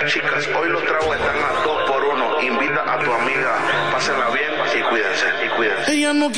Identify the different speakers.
Speaker 1: chicas, hoy los tragos están a 2 por 1. Invita a tu amiga, pásenla bien y cuídense, y cuídense.
Speaker 2: Ella no